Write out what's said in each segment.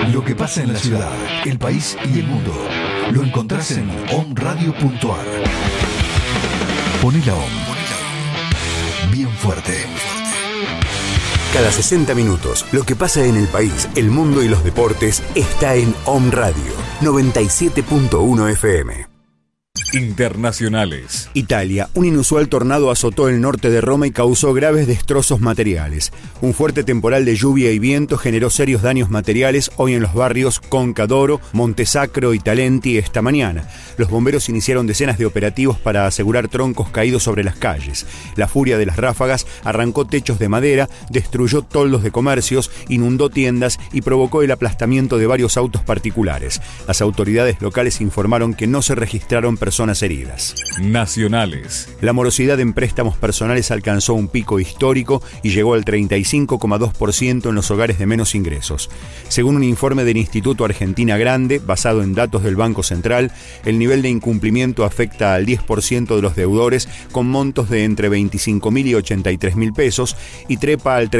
Lo que pasa en la ciudad, el país y el mundo lo encontrás en omradio.ar. Poné la OM bien fuerte. Cada 60 minutos, lo que pasa en el país, el mundo y los deportes está en OM Radio 97.1 FM. Internacionales. Italia. Un inusual tornado azotó el norte de Roma y causó graves destrozos materiales. Un fuerte temporal de lluvia y viento generó serios daños materiales hoy en los barrios Conca d'Oro, Montesacro y Talenti esta mañana. Los bomberos iniciaron decenas de operativos para asegurar troncos caídos sobre las calles. La furia de las ráfagas arrancó techos de madera, destruyó toldos de comercios, inundó tiendas y provocó el aplastamiento de varios autos particulares. Las autoridades locales informaron que no se registraron personas heridas. Nacionales. La morosidad en préstamos personales alcanzó un pico histórico y llegó al 35,2% en los hogares de menos ingresos. Según un informe del Instituto Argentina Grande, basado en datos del Banco Central, el nivel de incumplimiento afecta al 10% de los deudores con montos de entre 25.000 y 83.000 pesos y trepa al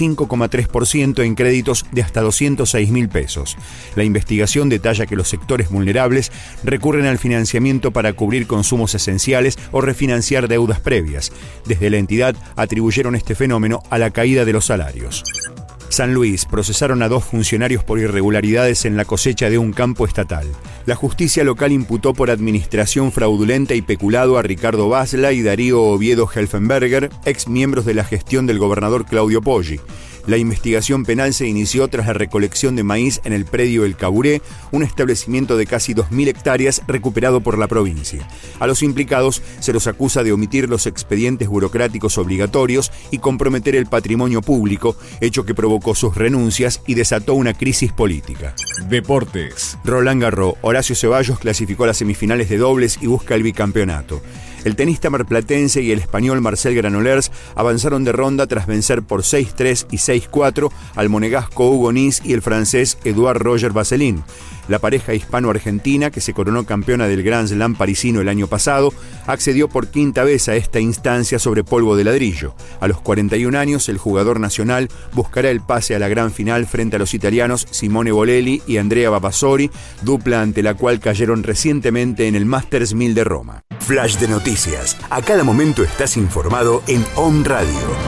35,3% en créditos de hasta 206.000 pesos. La investigación detalla que los sectores vulnerables recurren al financiamiento para cubrir consumos esenciales o refinanciar deudas previas. Desde la entidad atribuyeron este fenómeno a la caída de los salarios. San Luis. Procesaron a 2 funcionarios por irregularidades en la cosecha de un campo estatal. La justicia local imputó por administración fraudulenta y peculado a Ricardo Basla y Darío Oviedo Helfenberger, ex miembros de la gestión del gobernador Claudio Poggi. La investigación penal se inició tras la recolección de maíz en el predio El Caburé, un establecimiento de casi 2.000 hectáreas recuperado por la provincia. A los implicados se los acusa de omitir los expedientes burocráticos obligatorios y comprometer el patrimonio público, hecho que provocó sus renuncias y desató una crisis política. Deportes. Roland Garros. Horacio Ceballos clasificó a las semifinales de dobles y busca el bicampeonato. El tenista marplatense y el español Marcel Granollers avanzaron de ronda tras vencer por 6-3 y 6-4 al monegasco Hugo Nis y el francés Edouard Roger Vasselin. La pareja hispano-argentina, que se coronó campeona del Grand Slam parisino el año pasado, accedió por 5ª vez a esta instancia sobre polvo de ladrillo. A los 41 años, el jugador nacional buscará el pase a la gran final frente a los italianos Simone Bolelli y Andrea Vavassori, dupla ante la cual cayeron recientemente en el Masters 1000 de Roma. Flash de noticias. A cada momento estás informado en OM Radio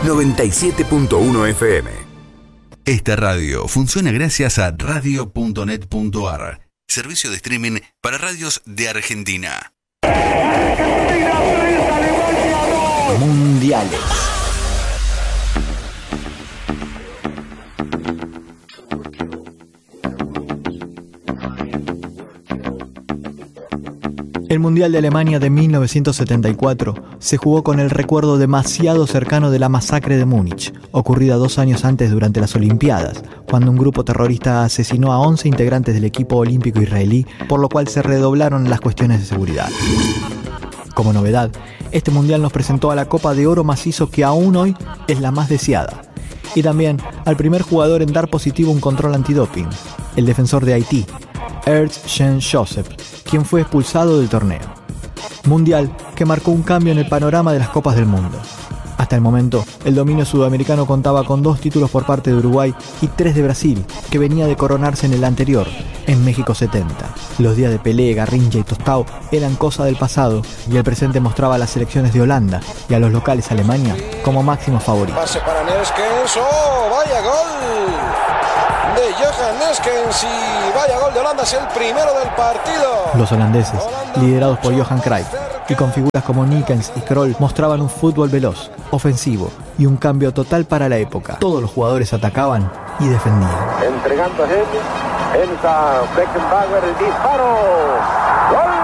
97.1 FM. Esta radio funciona gracias a radio.net.ar, servicio de streaming para radios de Argentina. Mundiales. El Mundial de Alemania de 1974 se jugó con el recuerdo demasiado cercano de la masacre de Múnich, ocurrida 2 años antes durante las Olimpiadas, cuando un grupo terrorista asesinó a 11 integrantes del equipo olímpico israelí, por lo cual se redoblaron las cuestiones de seguridad. Como novedad, este Mundial nos presentó a la Copa de Oro macizo que aún hoy es la más deseada, y también al primer jugador en dar positivo un control antidoping, el defensor de Haití, Ernst Jean Joseph, quien fue expulsado del torneo. Mundial que marcó un cambio en el panorama de las Copas del Mundo. Hasta el momento, el dominio sudamericano contaba con 2 títulos por parte de Uruguay y 3 de Brasil, que venía de coronarse en el anterior, en México 70. Los días de Pelé, Garrincha y Tostao eran cosa del pasado y el presente mostraba a las selecciones de Holanda y a los locales Alemania como máximos favoritos. Pase para Neskens, ¡oh, vaya gol! De Johan Neskens y vaya gol de Holanda, es el primero del partido. Los holandeses, liderados por Johan Cruyff y con figuras como Nickens y Krol, mostraban un fútbol veloz, ofensivo y un cambio total para la época. Todos los jugadores atacaban y defendían. Entregando a Enza Beckenbauer, el disparo. ¡Gol!